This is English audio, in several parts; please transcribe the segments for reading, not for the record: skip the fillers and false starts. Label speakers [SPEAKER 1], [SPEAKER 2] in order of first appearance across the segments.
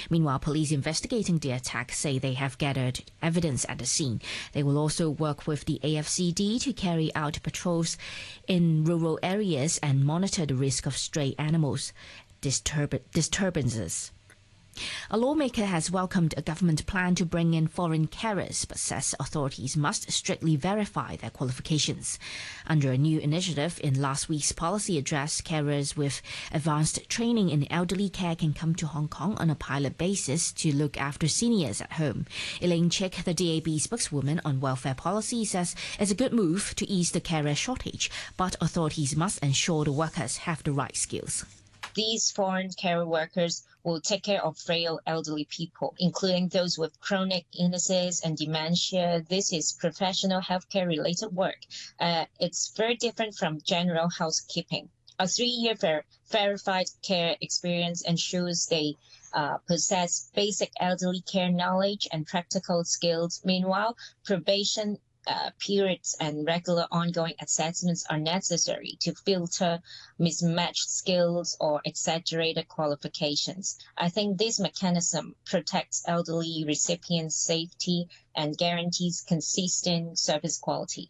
[SPEAKER 1] Meanwhile, police investigating the attack say they have gathered evidence at the scene. They will also work with the AFCD to carry out patrols in rural areas and monitor the risk of stray animals disturbances. A lawmaker has welcomed a government plan to bring in foreign carers, but says authorities must strictly verify their qualifications. Under a new initiative in last week's policy address, carers with advanced training in elderly care can come to Hong Kong on a pilot basis to look after seniors at home. Elaine Chick, the DAB spokeswoman on welfare policy, says it's a good move to ease the carer shortage, but authorities must ensure the workers have the right skills.
[SPEAKER 2] These foreign care workers will take care of frail elderly people, including those with chronic illnesses and dementia. This is professional healthcare related work. It's very different from general housekeeping. A 3-year verified care experience ensures they possess basic elderly care knowledge and practical skills. Meanwhile, probation periods and regular ongoing assessments are necessary to filter mismatched skills or exaggerated qualifications. I think this mechanism protects elderly recipients' safety and guarantees consistent service quality.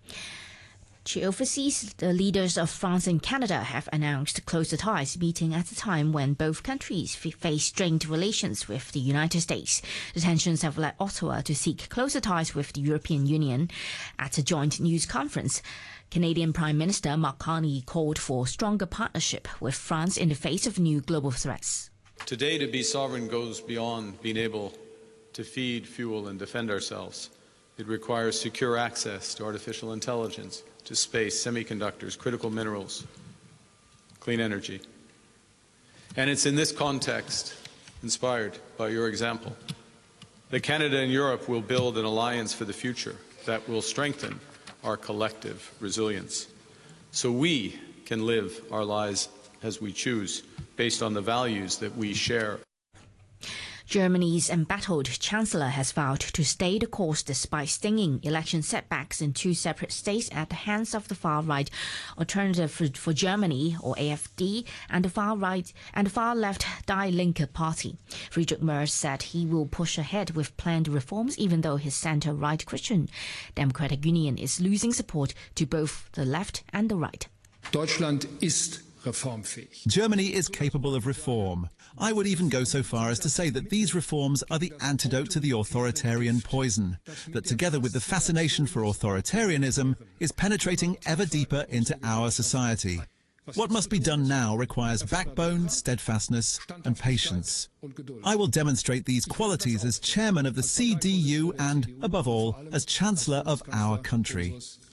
[SPEAKER 1] Overseas, the leaders of France and Canada have announced closer ties, meeting at a time when both countries face strained relations with the United States. The tensions have led Ottawa to seek closer ties with the European Union. At a joint news conference, Canadian Prime Minister Mark Carney called for stronger partnership with France in the face of new global threats.
[SPEAKER 3] Today, to be sovereign goes beyond being able to feed, fuel, and defend ourselves. It requires secure access to artificial intelligence, to space, semiconductors, critical minerals, clean energy. And it's in this context, inspired by your example, that Canada and Europe will build an alliance for the future that will strengthen our collective resilience, so we can live our lives as we choose, based on the values that we share.
[SPEAKER 1] Germany's embattled chancellor has vowed to stay the course despite stinging election setbacks in 2 separate states at the hands of the far-right Alternative for Germany, or AfD, and the far-left Die Linke party. Friedrich Merz said he will push ahead with planned reforms even though his center-right Christian Democratic Union is losing support to both the left and the right.
[SPEAKER 4] Deutschland ist reformfähig.
[SPEAKER 5] Germany is capable of reform. I would even go so far as to say that these reforms are the antidote to the authoritarian poison, that together with the fascination for authoritarianism is penetrating ever deeper into our society. What must be done now requires backbone, steadfastness and patience. I will demonstrate these qualities as chairman of the CDU and, above all, as chancellor of our country.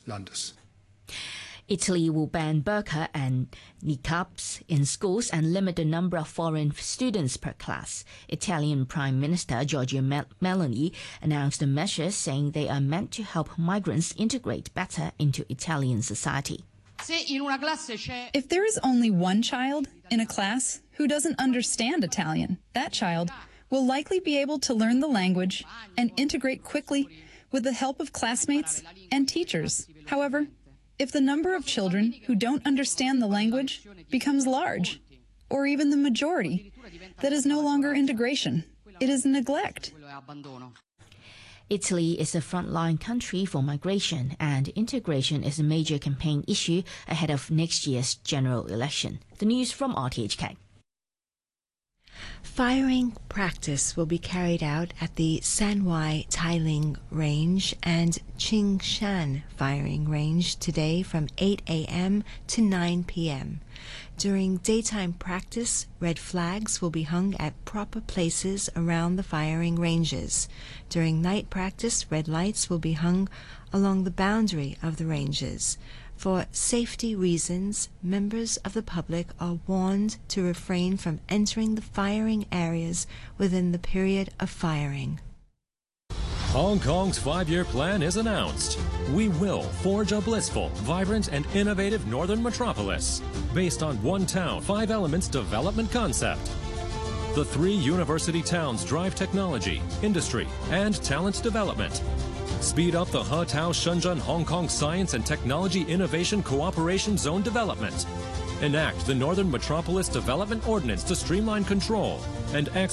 [SPEAKER 1] Italy will ban burqa and niqabs in schools and limit the number of foreign students per class. Italian Prime Minister Giorgia Meloni announced the measures, saying they are meant to help migrants integrate better into Italian society.
[SPEAKER 6] If there is only one child in a class who doesn't understand Italian, that child will likely be able to learn the language and integrate quickly with the help of classmates and teachers. However, if the number of children who don't understand the language becomes large, or even the majority, that is no longer integration. It is neglect.
[SPEAKER 1] Italy is a frontline country for migration, and integration is a major campaign issue ahead of next year's general election. The news from RTHK.
[SPEAKER 7] Firing practice will be carried out at the Sanwai Tailing Range and Qingshan Firing Range today from 8 a.m. to 9 p.m. During daytime practice, red flags will be hung at proper places around the firing ranges. During night practice, red lights will be hung along the boundary of the ranges. For safety reasons, members of the public are warned to refrain from entering the firing areas within the period of firing.
[SPEAKER 8] Hong Kong's 5-year plan is announced. We will forge a blissful, vibrant, and innovative northern metropolis based on one town, 5 elements development concept. The 3 university towns drive technology, industry, and talent development. Speed up the He-Tao Shenzhen Hong Kong Science and Technology Innovation Cooperation Zone development. Enact the Northern Metropolis Development Ordinance to streamline control and